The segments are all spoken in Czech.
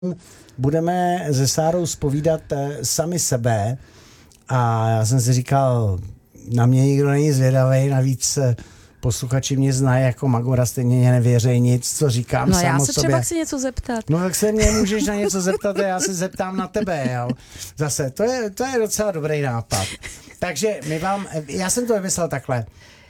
budeme se Sárou zpovídat sami sebe a já jsem si říkal, na mě nikdo není zvědavej, navíc posluchači mě znají jako Magora, stejně mě nevěří nic, co říkám no, sám já o se sobě. třeba chci něco zeptat. No tak se mě můžeš na něco zeptat a já se zeptám na tebe, jo. Zase, to je docela dobrý nápad. Takže já jsem to vymyslel takhle.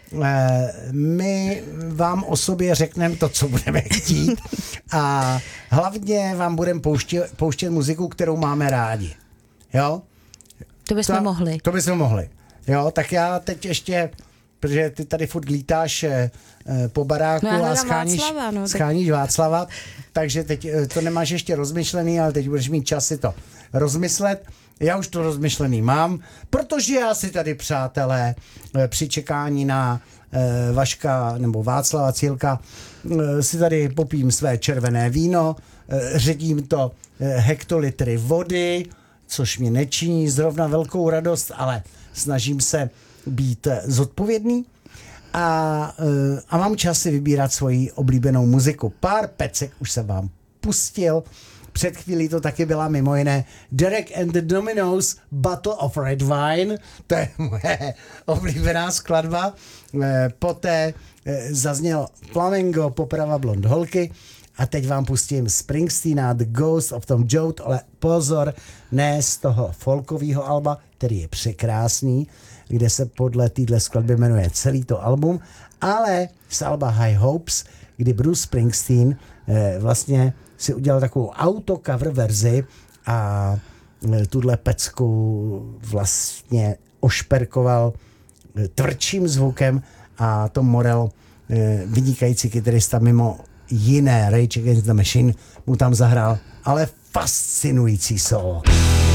My vám o sobě řekneme to, co budeme chtít a hlavně vám budeme pouštět muziku, kterou máme rádi. Jo? To bychom mohli. To bychom mohli. Jo, tak já teď ještě, protože ty tady furt lítáš po baráku a scháníš Václava, takže teď to nemáš ještě rozmyšlený, ale teď budeš mít čas si to rozmyslet. Já už to rozmyšlený mám, protože já si tady, přátelé, při čekání na Vaška nebo Václava Cílka si tady popím své červené víno, ředím to hektolitry vody, což mě nečiní zrovna velkou radost, ale snažím se být zodpovědný a mám čas si vybírat svoji oblíbenou muziku. Pár pecek už jsem vám pustil. Před chvílí to taky byla mimo jiné Derek and the Dominos Bottle of Red Wine. To je moje oblíbená skladba. Poté zazněl Flamengo, poprava blond holky. A teď vám pustím Springsteena The Ghost of Tom Joad, ale pozor, ne z toho folkového alba, který je překrásný, kde se podle téhle skladby jmenuje celý to album, ale z alba High Hopes, kdy Bruce Springsteen vlastně si udělal takovou autocover verzi a tuhle pecku vlastně ošperkoval tvrdším zvukem a Tom Morello, vynikající kytarista mimo jiné Rage Against the Machine, mu tam zahrál ale fascinující solo.